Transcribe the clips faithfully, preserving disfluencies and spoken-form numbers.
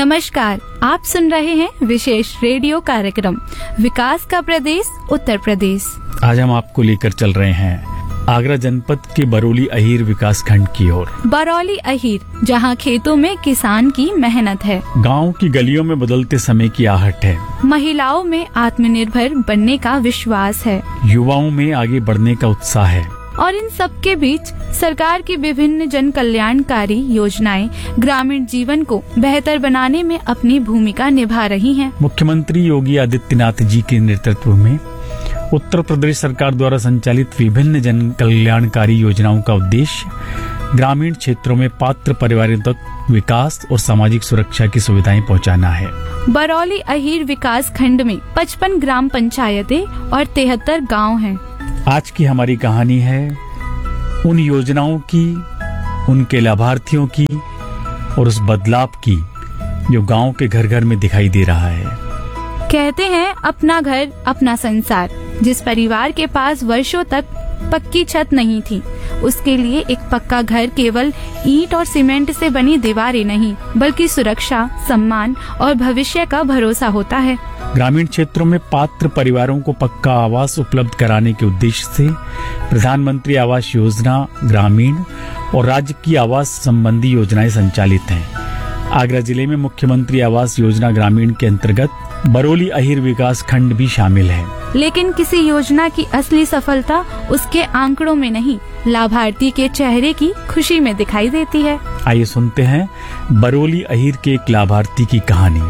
नमस्कार, आप सुन रहे हैं विशेष रेडियो कार्यक्रम विकास का प्रदेश उत्तर प्रदेश। आज हम आपको लेकर चल रहे हैं आगरा जनपद के बरौली अहीर विकास खंड की ओर। बरौली अहीर, जहां खेतों में किसान की मेहनत है, गांव की गलियों में बदलते समय की आहट है, महिलाओं में आत्मनिर्भर बनने का विश्वास है, युवाओं में आगे बढ़ने का उत्साह है, और इन सब के बीच सरकार की विभिन्न जन कल्याणकारी योजनाएं ग्रामीण जीवन को बेहतर बनाने में अपनी भूमिका निभा रही हैं। मुख्यमंत्री योगी आदित्यनाथ जी के नेतृत्व में उत्तर प्रदेश सरकार द्वारा संचालित विभिन्न जन कल्याणकारी योजनाओं का उद्देश्य ग्रामीण क्षेत्रों में पात्र परिवारों तक विकास और सामाजिक सुरक्षा की सुविधाएं पहुंचाना है। बरौली अहीर विकास खंड में पचपन ग्राम पंचायतें और तिहत्तर गाँव हैं। आज की हमारी कहानी है उन योजनाओं की, उनके लाभार्थियों की और उस बदलाव की जो गांव के घर घर में दिखाई दे रहा है। कहते हैं अपना घर अपना संसार। जिस परिवार के पास वर्षों तक पक्की छत नहीं थी, उसके लिए एक पक्का घर केवल ईंट और सीमेंट से बनी दीवारें नहीं, बल्कि सुरक्षा, सम्मान और भविष्य का भरोसा होता है। ग्रामीण क्षेत्रों में पात्र परिवारों को पक्का आवास उपलब्ध कराने के उद्देश्य से प्रधानमंत्री आवास योजना ग्रामीण और राज्य की आवास संबंधी योजनाएं संचालित हैं। आगरा जिले में मुख्यमंत्री आवास योजना ग्रामीण के अंतर्गत बरौली अहीर विकास खंड भी शामिल है। लेकिन किसी योजना की असली सफलता उसके आंकड़ों में नहीं, लाभार्थी के चेहरे की खुशी में दिखाई देती है। आइए सुनते हैं बरौली अहीर के एक लाभार्थी की कहानी।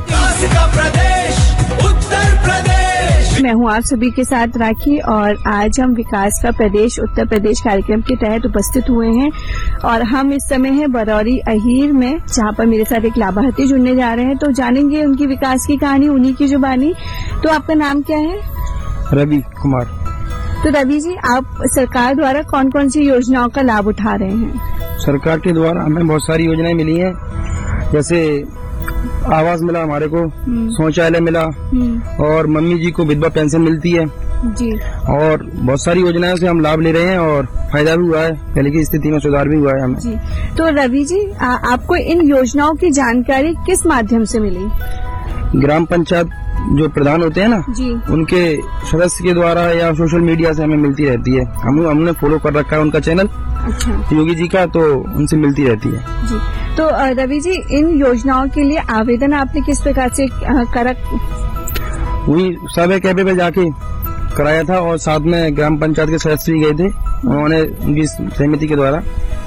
मैं हूँ आप सभी के साथ राखी और आज हम विकास का प्रदेश उत्तर प्रदेश कार्यक्रम के तहत उपस्थित हुए हैं और हम इस समय हैं बरौली अहीर में, जहाँ पर मेरे साथ एक लाभार्थी जुड़ने जा रहे हैं। तो जानेंगे उनकी विकास की कहानी उन्हीं की जुबानी। तो आपका नाम क्या है? रवि कुमार। तो रवि जी, आप सरकार द्वारा कौन कौन सी योजनाओं का लाभ उठा रहे हैं? सरकार के द्वारा हमें बहुत सारी योजनाएं मिली हैं, जैसे आवास मिला हमारे को, शौचालय मिला और मम्मी जी को विधवा पेंशन मिलती है जी, और बहुत सारी योजनाओं से हम लाभ ले रहे हैं और फायदा भी हुआ है, पहले की स्थिति में सुधार भी हुआ है हमें जी। तो रवि जी, आ, आपको इन योजनाओं की जानकारी किस माध्यम से मिली? ग्राम पंचायत जो प्रधान होते हैं ना जी, उनके सदस्य के द्वारा या सोशल मीडिया से हमें मिलती रहती है। हम हमने फॉलो कर रखा है उनका चैनल, अच्छा, योगी जी का, तो उनसे मिलती रहती है जी। तो रवि जी, इन योजनाओं के लिए आवेदन आपने किस प्रकार से करा? वही सर्वे कैफे पे जाके कराया था और साथ में ग्राम पंचायत के सदस्य भी गए थे, उन्होंने उनकी सहमति के द्वारा।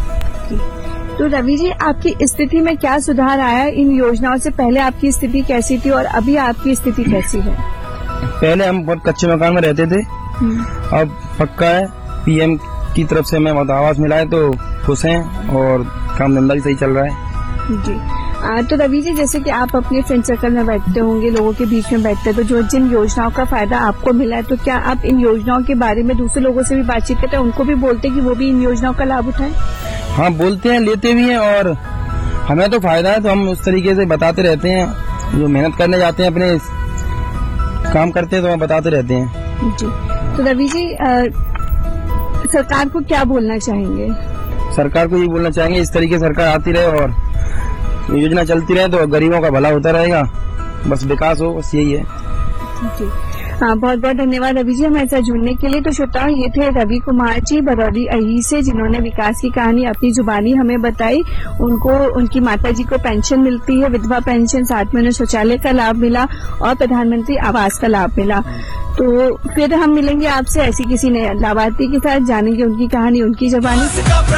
तो रवि जी, आपकी स्थिति में क्या सुधार आया इन योजनाओं से? पहले आपकी स्थिति कैसी थी और अभी आपकी स्थिति कैसी है? पहले हम बहुत कच्चे मकान में रहते थे, अब पक्का है। पीएम की तरफ से हमें आवास मिला है तो खुश हैं और काम धंधा भी सही चल रहा है जी। आ, तो रवि जी, जैसे कि आप अपने फ्रेंड सर्कल में बैठते होंगे, लोगों के बीच में बैठते हैं, तो जो जिन योजनाओं का फायदा आपको मिला है, तो क्या आप इन योजनाओं के बारे में दूसरे लोगों से भी बातचीत करते हैं, उनको भी बोलते हैं कि वो भी इन योजनाओं का लाभ उठाएं? हाँ, बोलते हैं, लेते भी हैं और हमें तो फायदा है तो हम उस तरीके से बताते रहते हैं। जो मेहनत करने जाते हैं, अपने काम करते हैं, तो हम बताते रहते हैं जी। तो रवि जी, आ, सरकार को क्या बोलना चाहेंगे? सरकार को ये बोलना चाहेंगे, इस तरीके सरकार आती रहे और योजना चलती रहे तो गरीबों का भला होता रहेगा, बस विकास हो, बस यही है जी। हाँ, बहुत बहुत धन्यवाद रवि जी हमारे साथ जुड़ने के लिए। तो श्रोताओं, ये थे रवि कुमार जी बरौली अहीर से, जिन्होंने विकास की कहानी अपनी जुबानी हमें बताई। उनको उनकी माता जी को पेंशन मिलती है, विधवा पेंशन, साथ में उन्हें शौचालय का लाभ मिला और प्रधानमंत्री आवास का लाभ मिला। तो फिर हम मिलेंगे आपसे ऐसी किसी नए लाभार्थी के साथ, जानेंगे उनकी कहानी उनकी जुबानी।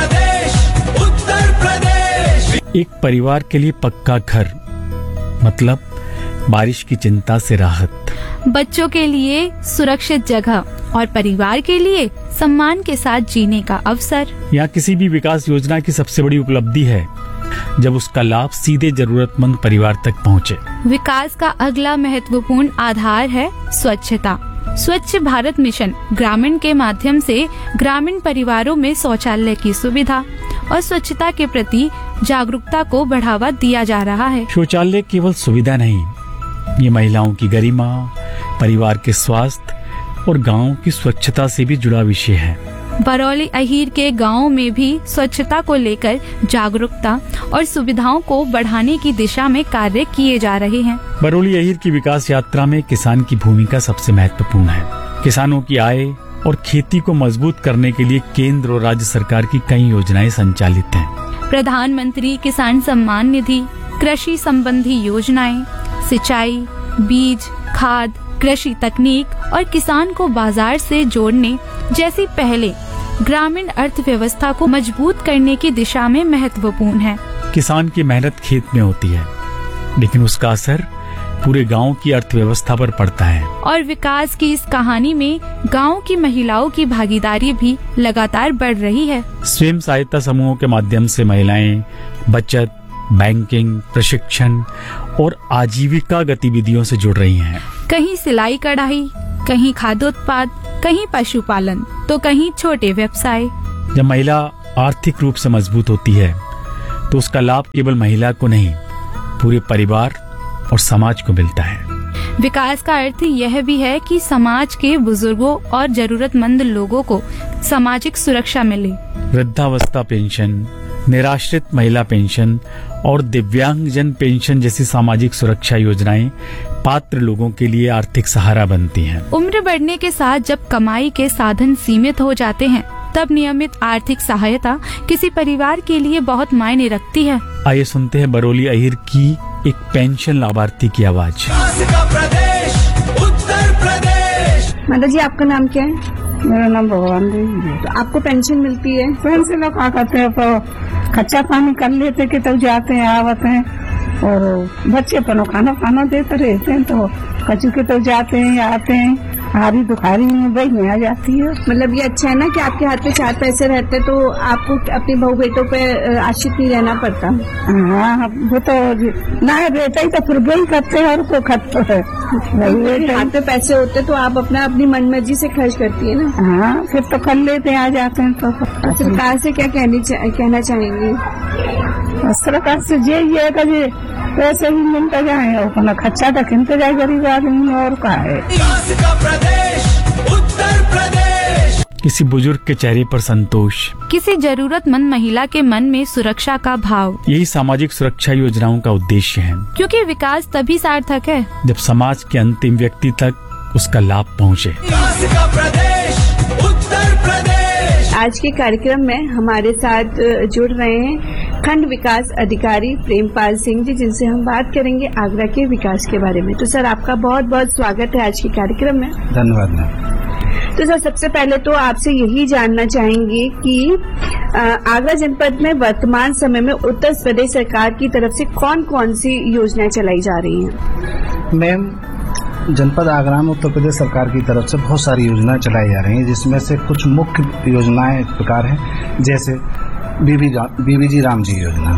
एक परिवार के लिए पक्का घर मतलब बारिश की चिंता से राहत, बच्चों के लिए सुरक्षित जगह और परिवार के लिए सम्मान के साथ जीने का अवसर। यहाँ किसी भी विकास योजना की सबसे बड़ी उपलब्धि है जब उसका लाभ सीधे जरूरतमंद परिवार तक पहुँचे। विकास का अगला महत्वपूर्ण आधार है स्वच्छता। स्वच्छ भारत मिशन ग्रामीण के माध्यम से ग्रामीण परिवारों में शौचालय की सुविधा और स्वच्छता के प्रति जागरूकता को बढ़ावा दिया जा रहा है। शौचालय केवल सुविधा नहीं, ये महिलाओं की गरिमा, परिवार के स्वास्थ्य और गांव की स्वच्छता से भी जुड़ा विषय है। बरौली अहीर के गांवों में भी स्वच्छता को लेकर जागरूकता और सुविधाओं को बढ़ाने की दिशा में कार्य किए जा रहे हैं। बरौली अहीर की विकास यात्रा में किसान की भूमिका सबसे महत्वपूर्ण है। किसानों की आय और खेती को मजबूत करने के लिए केंद्र और राज्य सरकार की कई योजनाएं संचालित हैं। प्रधानमंत्री किसान सम्मान निधि, कृषि संबंधी योजनाएं, सिंचाई, बीज, खाद, कृषि तकनीक और किसान को बाजार से जोड़ने जैसी पहले ग्रामीण अर्थव्यवस्था को मजबूत करने की दिशा में महत्वपूर्ण है। किसान की मेहनत खेत में होती है, लेकिन उसका असर पूरे गांव की अर्थव्यवस्था पर पड़ता है। और विकास की इस कहानी में गांव की महिलाओं की भागीदारी भी लगातार बढ़ रही है। स्वयं सहायता समूहों के माध्यम से महिलाएं बचत, बैंकिंग, प्रशिक्षण और आजीविका गतिविधियों से जुड़ रही हैं। कहीं सिलाई कढ़ाई, कहीं खाद्योत्पाद, कहीं पशुपालन, तो कहीं छोटे व्यवसाय। जब महिला आर्थिक रूप से मजबूत होती है तो उसका लाभ केवल महिला को नहीं, पूरे परिवार और समाज को मिलता है। विकास का अर्थ यह भी है कि समाज के बुजुर्गों और जरूरतमंद लोगों को सामाजिक सुरक्षा मिले। वृद्धावस्था पेंशन, निराश्रित महिला पेंशन और दिव्यांगजन पेंशन जैसी सामाजिक सुरक्षा योजनाएं पात्र लोगों के लिए आर्थिक सहारा बनती हैं। उम्र बढ़ने के साथ जब कमाई के साधन सीमित हो जाते हैं, तब नियमित आर्थिक सहायता किसी परिवार के लिए बहुत मायने रखती है। आइए सुनते हैं बरौली अहीर की एक पेंशन लाभार्थी की आवाज। उत्तर प्रदेश। माता जी, आपका नाम क्या है? मेरा नाम भगवान देवी है। तो आपको पेंशन मिलती है? पेंशन लोग क्या करते हैं, तो खर्चा पानी कर लेते कि तब जाते हैं आवते हैं, और बच्चे पनो खाना खाना देते रहते हैं, तो कचू के तब जाते हैं आते हैं, हारी दुखारी में बही में आ जाती है। मतलब ये अच्छा है ना कि आपके हाथ में चार पैसे रहते तो आपको अपने बहू बेटों पे आश्रित नहीं रहना पड़ता। हाँ, वो तो ना रहता ही तो फिर वही करते हैं और को खर्च है। हाथ में पैसे होते तो आप अपना अपनी मनमर्जी से खर्च करती है ना। हाँ, फिर तो कर लेते आ जाते हैं। तो सरकार से क्या कहनी कहना चाहेंगी? सरकार से यही है कि पैसे भी मिलते जाए और अपना खर्चा तक मिलते जाए गरीब आदमी, और क्या है। उत्तर प्रदेश। किसी बुजुर्ग के चेहरे पर संतोष, किसी जरूरतमंद महिला के मन में सुरक्षा का भाव, यही सामाजिक सुरक्षा योजनाओं का उद्देश्य है। क्योंकि विकास तभी सार्थक है जब समाज के अंतिम व्यक्ति तक उसका लाभ पहुँचे। आज के कार्यक्रम में हमारे साथ जुड़ रहे हैं खंड विकास अधिकारी प्रेमपाल सिंह जी, जिनसे हम बात करेंगे आगरा के विकास के बारे में। तो सर, आपका बहुत बहुत स्वागत है आज के कार्यक्रम में। धन्यवाद मैम। तो सर, सबसे पहले तो आपसे यही जानना चाहेंगे कि आगरा जनपद में वर्तमान समय में उत्तर प्रदेश सरकार की तरफ से कौन कौन सी योजनाएं चलाई जा रही हैं? मैम, जनपद आगरा में उत्तर प्रदेश सरकार की तरफ से बहुत सारी योजनाएं चलाई जा रही हैं, जिसमें से कुछ मुख्य योजनाएं इस प्रकार हैं, जैसे बीबी बीबी जी राम जी योजना,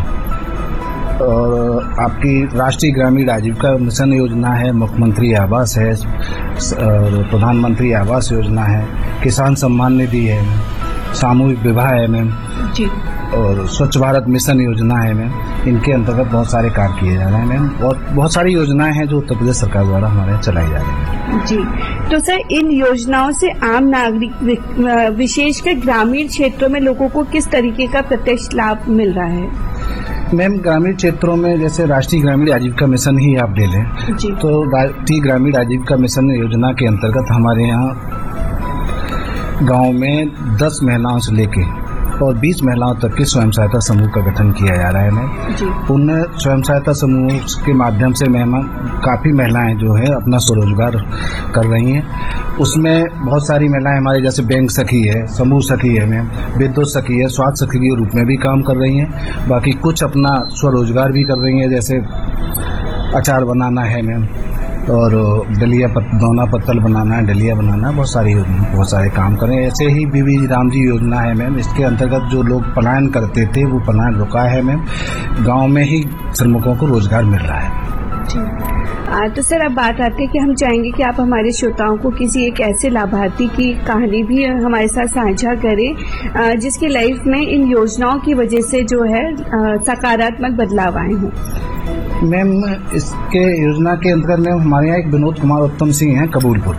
और आपकी राष्ट्रीय ग्रामीण आजीविका मिशन योजना है, मुख्यमंत्री आवास है, और प्रधानमंत्री आवास योजना है, किसान सम्मान निधि है, सामूहिक विवाह है मैम जी, और स्वच्छ भारत मिशन योजना है मैम। इनके अंतर्गत बहुत सारे कार्य किए जा रहे हैं मैम, और बहुत सारी योजनाएं हैं जो उत्तर प्रदेश सरकार द्वारा हमारे यहाँ चलाई जा रही हैं जी। तो सर, इन योजनाओं से आम नागरिक विशेषकर ग्रामीण क्षेत्रों में लोगों को किस तरीके का प्रत्यक्ष लाभ मिल रहा है? मैम, ग्रामीण क्षेत्रों में जैसे राष्ट्रीय ग्रामीण आजीविका मिशन ही आप ले लें, तो राष्ट्रीय ग्रामीण आजीविका मिशन योजना के अंतर्गत हमारे यहाँ गाँव में दस महिलाओं से लेके और बीस महिलाओं तक के स्वयं सहायता समूह का गठन किया जा रहा है मैम। उन स्वयं सहायता समूह के माध्यम से मैम काफ़ी महिलाएं जो है अपना स्वरोजगार कर रही हैं। उसमें बहुत सारी महिलाएं हमारे जैसे बैंक सखी है, समूह सखी है मैम, विद्युत सखी है, स्वास्थ्य सखी के रूप में भी काम कर रही हैं। बाकी कुछ अपना स्वरोजगार भी कर रही हैं, जैसे अचार बनाना है मैम, और डलिया पत, दोना पत्तल बनाना है, डलिया बनाना है, बहुत सारी बहुत सारे काम करें। ऐसे ही बीबी राम जी योजना है मैम, इसके अंतर्गत जो लोग पलायन करते थे वो पलायन रुका है मैम, गांव में ही श्रमिकों को रोजगार मिल रहा है। आ, तो सर, अब बात आती है कि हम चाहेंगे कि आप हमारे श्रोताओं को किसी एक ऐसे लाभार्थी की कहानी भी हमारे साथ साझा करें जिसकी लाइफ में इन योजनाओं की वजह से जो है सकारात्मक बदलाव आए हों। मैम, इसके योजना के अंतर्गत मैम हमारे यहाँ एक विनोद कुमार उत्तम सिंह हैं कबूलपुर के मैम,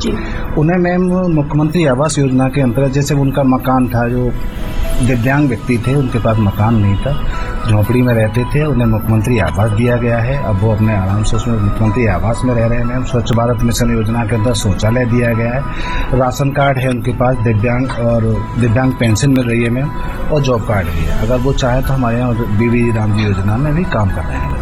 जी। उन्हें मैम मुख्यमंत्री आवास योजना के अंतर्गत, जैसे उनका मकान था, जो दिव्यांग व्यक्ति थे उनके पास मकान नहीं था, झोपड़ी में रहते थे, उन्हें मुख्यमंत्री आवास दिया गया है। अब वो अपने आराम से उसमें मुख्यमंत्री आवास में रह रहे हैं मैम। स्वच्छ भारत मिशन योजना के अंदर शौचालय दिया गया है, राशन कार्ड है उनके पास, दिव्यांग और दिव्यांग पेंशन मिल रही है मैम, और जॉब कार्ड भी है। अगर वो चाहे तो हमारे यहाँ बीबी राम जी योजना में भी काम कर रहे हैं।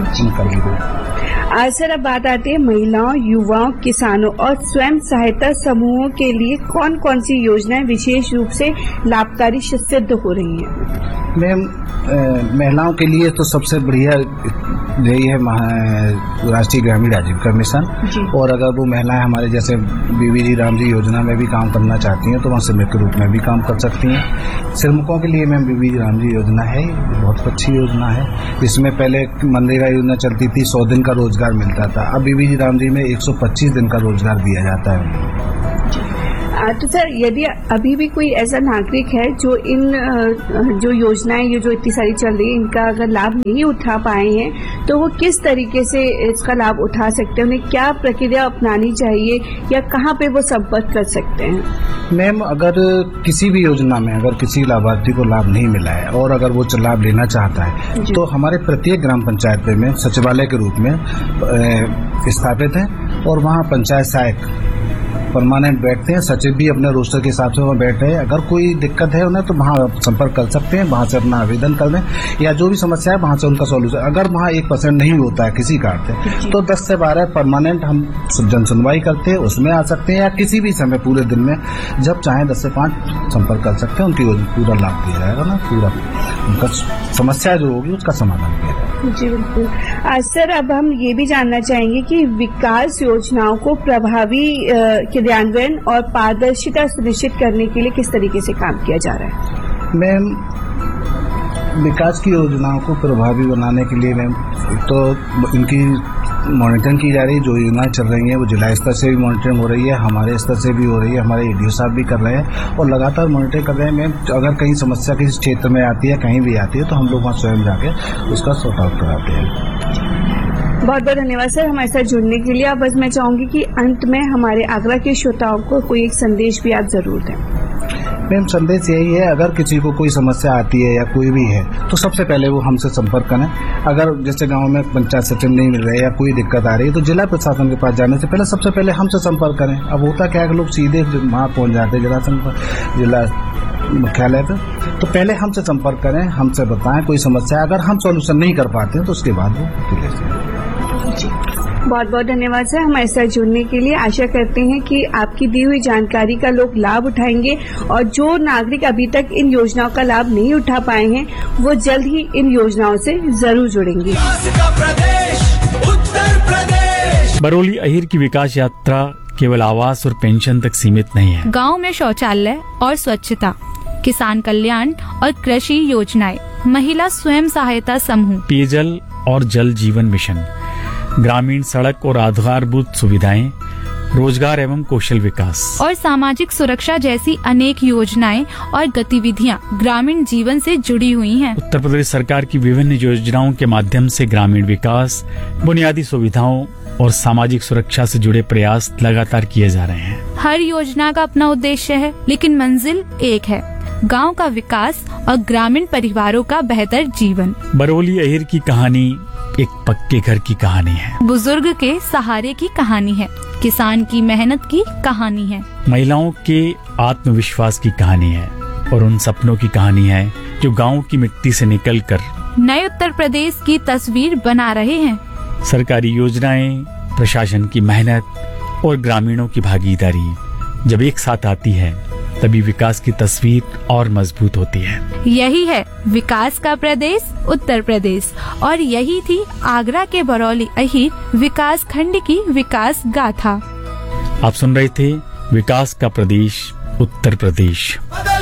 आज सर अब बात आती है महिलाओं, युवाओं, किसानों और स्वयं सहायता समूहों के लिए कौन कौन सी योजनाएं विशेष रूप से लाभकारी सिद्ध हो रही हैं? मैम महिलाओं के लिए तो सबसे बढ़िया यही है राष्ट्रीय ग्रामीण आजीविका मिशन, और अगर वो महिलाएं हमारे जैसे बीबी जी राम जी योजना में भी काम करना चाहती हैं तो वहाँ श्रमिक के रूप में भी काम कर सकती हैं। श्रमिकों के लिए मैम बीबी जी राम जी योजना है, बहुत अच्छी योजना है। इसमें पहले मनरेगा योजना चलती थी, सौ दिन का रोजगार मिलता था, अब बीबी जी राम जी में एक सौ पच्चीस दिन का रोजगार दिया जाता है। तो सर, यदि अभी भी कोई ऐसा नागरिक है जो इन जो योजनाएं ये जो इतनी सारी चल रही है इनका अगर लाभ नहीं उठा पाए हैं तो वो किस तरीके से इसका लाभ उठा सकते हैं? उन्हें क्या प्रक्रिया अपनानी चाहिए या कहाँ पे वो संपर्क कर सकते हैं? मैम, अगर किसी भी योजना में अगर किसी लाभार्थी को लाभ नहीं मिला है और अगर वो लाभ लेना चाहता है तो हमारे प्रत्येक ग्राम पंचायत में सचिवालय के रूप में स्थापित है, और वहाँ पंचायत सहायक परमानेंट बैठते हैं, सचिव भी अपने रोस्टर के हिसाब से वहाँ बैठ रहे हैं। अगर कोई दिक्कत है उन्हें तो वहाँ संपर्क कर सकते हैं, वहाँ से अपना आवेदन कर दें, या जो भी समस्या है वहाँ से उनका सॉल्यूशन। अगर वहाँ एक परसेंट नहीं होता है किसी कार्ड से तो दस से बारह परमानेंट हम जन सुनवाई करते हैं, उसमें आ सकते हैं, या किसी भी समय पूरे दिन में जब चाहें दस से पाँच संपर्क कर सकते हैं, उनकी पूरा लाभ दिया जाएगा ना, पूरा उनका समस्या जो होगी उसका समाधान किया जाएगा। जी बिल्कुल। आज सर अब हम ये भी जानना चाहेंगे कि विकास योजनाओं को प्रभावी क्रियान्वयन और पारदर्शिता सुनिश्चित करने के लिए किस तरीके से काम किया जा रहा है? मैम, विकास की योजनाओं को प्रभावी बनाने के लिए मैम तो इनकी मॉनिटरिंग की जा रही है। जो योजनाएं चल रही हैं वो जिला स्तर से भी मॉनिटरिंग हो रही है, हमारे स्तर से भी हो रही है, हमारे ईडीओ साहब भी कर रहे हैं और लगातार मॉनिटरिंग कर रहे हैं। मैम, अगर कहीं समस्या किसी क्षेत्र में आती है, कहीं भी आती है, तो हम लोग वहाँ स्वयं जाके उसका सॉर्ट आउट कराते हैं। बहुत बहुत धन्यवाद सर हमारे साथ जुड़ने के लिए। अब बस मैं चाहूंगी कि अंत में हमारे आगरा के श्रोताओं को कोई एक संदेश भी आप जरूर दें। मैम, संदेश यही है, अगर किसी को कोई समस्या आती है या कोई भी है तो सबसे पहले वो हमसे संपर्क करें। अगर जैसे गांव में पंचायत सचिव नहीं मिल रहे या कोई दिक्कत आ रही है तो जिला प्रशासन के पास जाने से पहले सबसे पहले हमसे संपर्क करें। अब होता क्या है कि लोग सीधे वहाँ पहुंच जाते हैं जिला जिला मुख्यालय पे, तो पहले हमसे संपर्क करें, हमसे बताएं कोई समस्या। अगर हम सॉल्यूशन नहीं कर पाते तो उसके बाद वो बहुत बहुत धन्यवाद सर हमारे साथ जुड़ने के लिए। आशा करते हैं कि आपकी दी हुई जानकारी का लोग लाभ उठाएंगे और जो नागरिक अभी तक इन योजनाओं का लाभ नहीं उठा पाए हैं वो जल्द ही इन योजनाओं से जरूर जुड़ेंगे। बरौली अहिर की विकास यात्रा केवल आवास और पेंशन तक सीमित नहीं है। गांव में शौचालय और स्वच्छता, किसान कल्याण और कृषि योजनाएं, महिला स्वयं सहायता समूह, पेयजल और जल जीवन मिशन, ग्रामीण सड़क और आधारभूत सुविधाएं, रोजगार एवं कौशल विकास और सामाजिक सुरक्षा जैसी अनेक योजनाएं और गतिविधियां ग्रामीण जीवन से जुड़ी हुई हैं। उत्तर प्रदेश सरकार की विभिन्न योजनाओं के माध्यम से ग्रामीण विकास, बुनियादी सुविधाओं और सामाजिक सुरक्षा से जुड़े प्रयास लगातार किए जा रहे हैं। हर योजना का अपना उद्देश्य है, लेकिन मंजिल एक है, गांव का विकास और ग्रामीण परिवारों का बेहतर जीवन। बरौली अहिर की कहानी एक पक्के घर की कहानी है, बुजुर्ग के सहारे की कहानी है, किसान की मेहनत की कहानी है, महिलाओं के आत्मविश्वास की कहानी है और उन सपनों की कहानी है जो गांव की मिट्टी से निकलकर नए उत्तर प्रदेश की तस्वीर बना रहे हैं। सरकारी योजनाएं, प्रशासन की मेहनत और ग्रामीणों की भागीदारी जब एक साथ आती है तभी विकास की तस्वीर और मजबूत होती है। यही है विकास का प्रदेश उत्तर प्रदेश, और यही थी आगरा के बरौली अहिर विकास खंड की विकास गाथा। आप सुन रहे थे विकास का प्रदेश उत्तर प्रदेश।